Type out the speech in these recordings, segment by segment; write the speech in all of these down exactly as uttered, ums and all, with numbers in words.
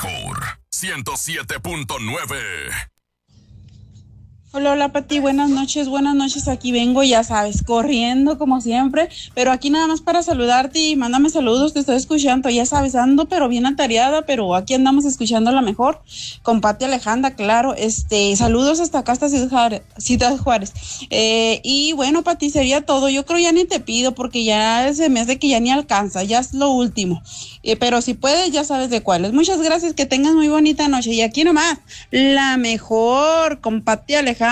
mejor ciento siete punto nueve. Hola, hola Pati, buenas noches, buenas noches, aquí vengo, ya sabes, corriendo como siempre, pero aquí nada más para saludarte y mándame saludos, te estoy escuchando, ya sabes, ando pero bien atareada, pero aquí andamos escuchando la mejor, con Pati Alejandra, claro, este, saludos hasta acá, hasta Ciudad Juárez, Ciudad Juárez. Eh, y bueno Pati, sería todo, yo creo ya ni te pido, porque ya se me hace que ya ni alcanza, ya es lo último, eh, pero si puedes, ya sabes de cuáles. Muchas gracias, que tengas muy bonita noche, y aquí nomás, la mejor, con Pati Alejandra.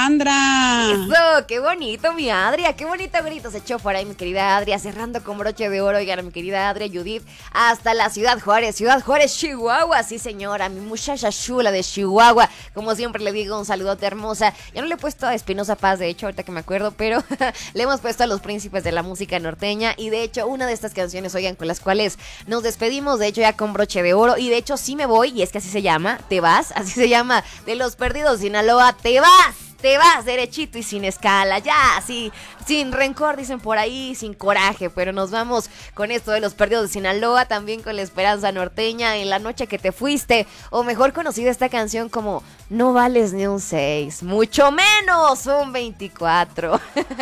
Eso, qué bonito, mi Adria, qué bonito grito se echó por ahí mi querida Adria, cerrando con broche de oro. Oigan, mi querida Adria Judith, hasta la Ciudad Juárez, Ciudad Juárez, Chihuahua, sí señora, mi muchacha chula de Chihuahua, como siempre le digo, un saludote hermosa. Ya no le he puesto a Espinosa Paz, de hecho, ahorita que me acuerdo, pero le hemos puesto a los príncipes de la música norteña, y de hecho, una de estas canciones, oigan, con las cuales nos despedimos, de hecho, ya con broche de oro, y de hecho, sí me voy, y es que así se llama, Te Vas, así se llama, de Los Perdidos Sinaloa, Te Vas. Te vas derechito y sin escala, ya, así, sin rencor, dicen por ahí, sin coraje, pero nos vamos con esto de Los Perdidos de Sinaloa, también con la Esperanza Norteña, En la Noche que te fuiste, o mejor conocida esta canción como No vales ni un seis, mucho menos un veinticuatro.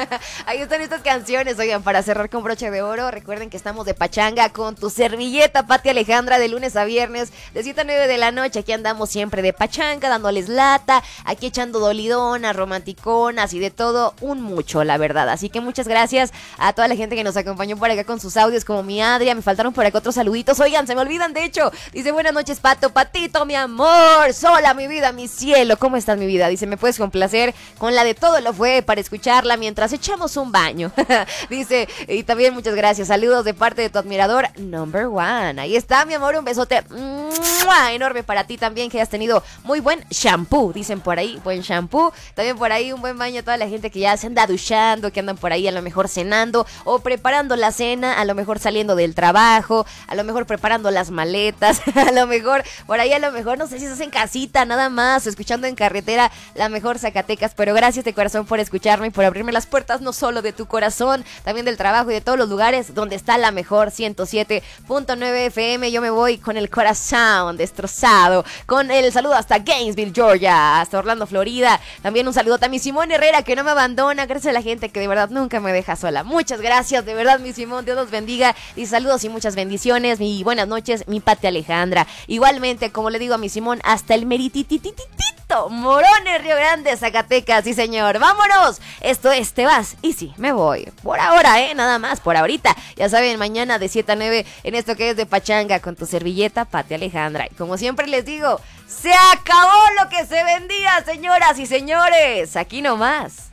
Ahí están estas canciones, oigan, para cerrar con broche de oro, recuerden que estamos de pachanga con tu servilleta, Pati Alejandra, de lunes a viernes, de siete a nueve de la noche, aquí andamos siempre de pachanga, dándoles lata, aquí echando dolidona, romanticonas y de todo un mucho, la verdad. Así que muchas gracias a toda la gente que nos acompañó por acá con sus audios, como mi Adria. Me faltaron por acá otros saluditos. Oigan, se me olvidan, de hecho. Dice, buenas noches, Pato, Patito, mi amor. Sola, mi vida, mi cielo. ¿Cómo estás, mi vida? Dice, ¿me puedes complacer con la de Todo lo fue para escucharla mientras echamos un baño? Dice, y también muchas gracias. Saludos de parte de tu admirador number one. Ahí está, mi amor. Un besote ¡mua! Enorme para ti también, que hayas tenido muy buen shampoo. Dicen por ahí, buen shampoo. También por ahí un buen baño a toda la gente que ya se anda duchando, que andan por ahí a lo mejor cenando o preparando la cena, a lo mejor saliendo del trabajo, a lo mejor preparando las maletas, a lo mejor por ahí, a lo mejor no sé si estás en casita nada más o escuchando en carretera la mejor Zacatecas, pero gracias de corazón por escucharme y por abrirme las puertas no solo de tu corazón, también del trabajo y de todos los lugares donde está la mejor ciento siete punto nueve F M. Yo me voy con el corazón destrozado, con el saludo hasta Gainesville, Georgia, hasta Orlando, Florida. También un saludo a mi Simón Herrera, que no me abandona. Gracias a la gente que de verdad nunca me deja sola. Muchas gracias, de verdad, mi Simón. Dios los bendiga. Y saludos y muchas bendiciones. Y buenas noches, mi Pati Alejandra. Igualmente, como le digo a mi Simón, hasta el merititititito Morones, Río Grande, Zacatecas. Sí, señor. Vámonos. Esto es Te Vas. Y sí, me voy. Por ahora, ¿eh? Nada más, por ahorita. Ya saben, mañana de siete a nueve en esto que es de pachanga con tu servilleta, Pati Alejandra. Y como siempre les digo, se acabó lo que se vendía, señoras y señores. Aquí nomás.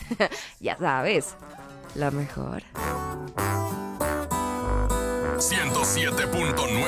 Ya sabes, la mejor. ciento siete punto nueve